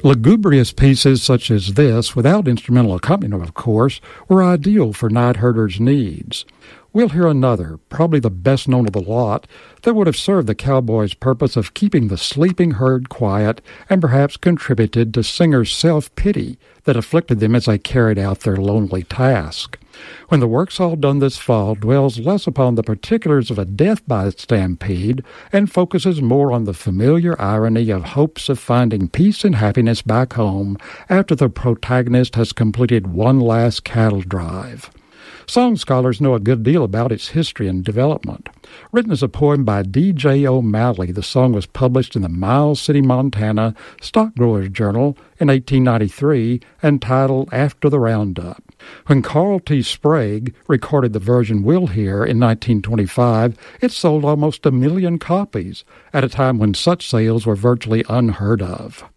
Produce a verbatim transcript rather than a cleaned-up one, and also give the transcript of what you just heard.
Lugubrious pieces such as this, without instrumental accompaniment of course, were ideal for night herders' needs. We'll hear another, probably the best known of the lot, that would have served the cowboys' purpose of keeping the sleeping herd quiet and perhaps contributed to singers' self-pity that afflicted them as they carried out their lonely task. When the work's all done this fall dwells less upon the particulars of a death by stampede and focuses more on the familiar irony of hopes of finding peace and happiness back home after the protagonist has completed one last cattle drive. Song scholars know a good deal about its history and development. Written as a poem by D J O'Malley, the song was published in the Miles City, Montana Stock Growers Journal in eighteen ninety-three and titled After the Roundup. When Carl T. Sprague recorded the version we'll hear in nineteen twenty-five, it sold almost a million copies, at a time when such sales were virtually unheard of.